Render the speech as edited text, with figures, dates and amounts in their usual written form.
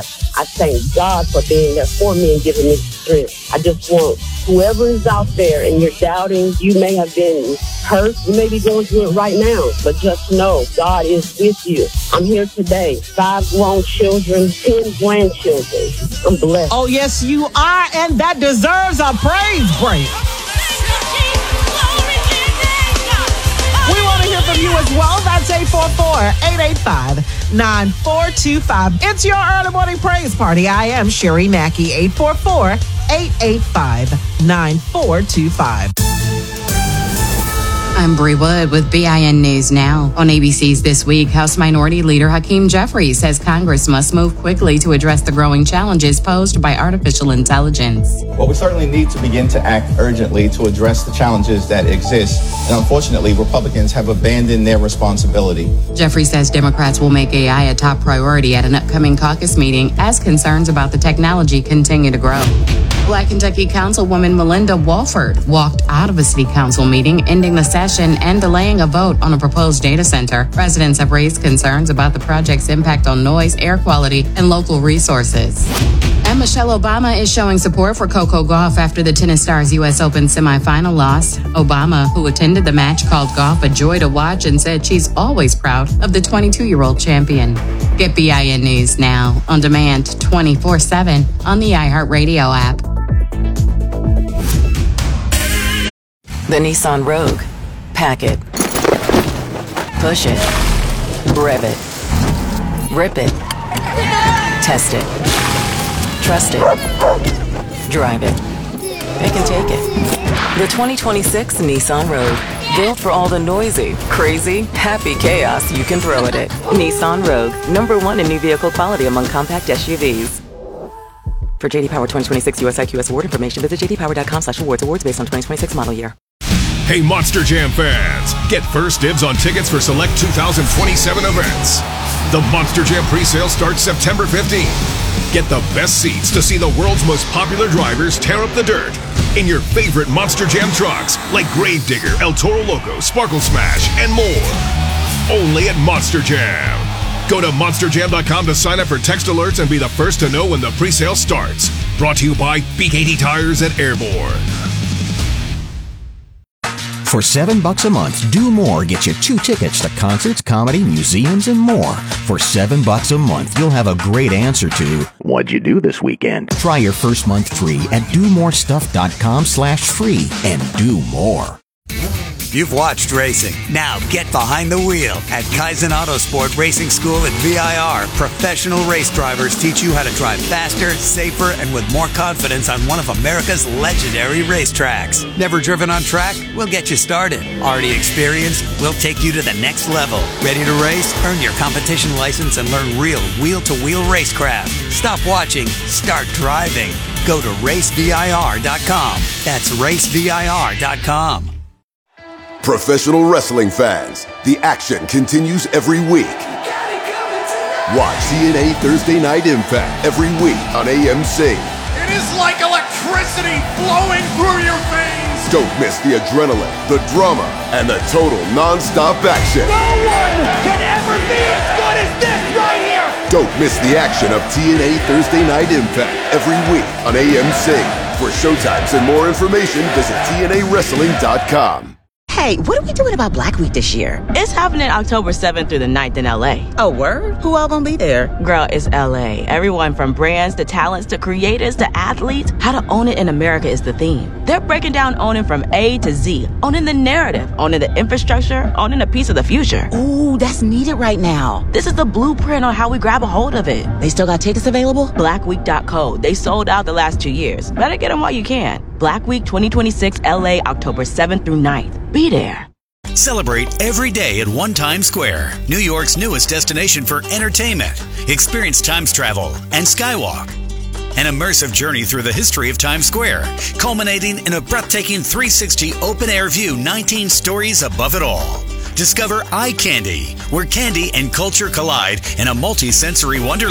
God. I thank God for being there for me and giving me strength. I just want whoever is out there and you're doubting, you may have been hurt, you may be going through it right now, but just know God is with you. I'm here today. 5 grown children, 10 grandchildren. I'm blessed. Oh, yes, you are, and that deserves a praise break. We want to hear from you as well. That's 844-885-9425. It's your early morning praise party. I am Sherry Mackey. 844-885-9425. I'm Bree Wood with BIN News Now. On ABC's This Week, House Minority Leader Hakeem Jeffries says Congress must move quickly to address the growing challenges posed by artificial intelligence. Well, we certainly need to begin to act urgently to address the challenges that exist. And unfortunately, Republicans have abandoned their responsibility. Jeffries says Democrats will make AI a top priority at an upcoming caucus meeting as concerns about the technology continue to grow. Black Kentucky Councilwoman Melinda Walford walked out of a city council meeting, ending the session and delaying a vote on a proposed data center. Residents have raised concerns about the project's impact on noise, air quality, and local resources. And Michelle Obama is showing support for Coco Gauff after the tennis star's U.S. Open semifinal loss. Obama, who attended the match, called Gauff a joy to watch and said she's always proud of the 22-year-old champion. Get BIN News now, on demand 24/7 on the iHeartRadio app. The Nissan Rogue. Pack it. Push it. Rev it. Rip it. Test it. Trust it. Drive it. Pick and take it. The 2026 Nissan Rogue. Built for all the noisy, crazy, happy chaos you can throw at it. Nissan Rogue. #1 in new vehicle quality among compact SUVs. For JD Power 2026 US IQS award information, visit jdpower.com/awards. Awards based on 2026 model year. Hey, Monster Jam fans! Get first dibs on tickets for select 2027 events. The Monster Jam pre-sale starts September 15th. Get the best seats to see the world's most popular drivers tear up the dirt in your favorite Monster Jam trucks like Gravedigger, El Toro Loco, Sparkle Smash, and more. Only at Monster Jam. Go to monsterjam.com to sign up for text alerts and be the first to know when the pre-sale starts. Brought to you by BKT Tires at Airborne. For $7 a month, Do More gets you 2 tickets to concerts, comedy, museums, and more. For $7 a month, you'll have a great answer to, what'd you do this weekend? Try your first month free at domorestuff.com/free and do more. You've watched racing. Now get behind the wheel. At Kaizen Autosport Racing School at VIR, professional race drivers teach you how to drive faster, safer, and with more confidence on one of America's legendary racetracks. Never driven on track? We'll get you started. Already experienced? We'll take you to the next level. Ready to race? Earn your competition license and learn real wheel-to-wheel racecraft. Stop watching. Start driving. Go to racevir.com. That's racevir.com. Professional wrestling fans, the action continues every week. Watch TNA Thursday Night Impact every week on AMC. It is like electricity flowing through your veins. Don't miss the adrenaline, the drama, and the total non-stop action. No one can ever be as good as this right here. Don't miss the action of TNA Thursday Night Impact every week on AMC. For showtimes and more information, visit TNAWrestling.com. Hey, what are we doing about Black Week this year? It's happening October 7th through the 9th in LA. Oh, word? Who all gonna be there? Girl, it's LA. Everyone from brands to talents to creators to athletes. How to own it in America is the theme. They're breaking down owning from A to Z. Owning the narrative, owning the infrastructure, owning a piece of the future. Ooh, that's needed right now. This is the blueprint on how we grab a hold of it. They still got tickets available? Blackweek.co. They sold out the last 2 years. Better get them while you can. Black Week 2026 LA, October 7th through 9th. Be there. Celebrate every day at One Times Square, New York's newest destination for entertainment. Experience Times Travel and Skywalk. An immersive journey through the history of Times Square, culminating in a breathtaking 360 open-air view 19 stories above it all. Discover Eye Candy, where candy and culture collide in a multi-sensory wonderland.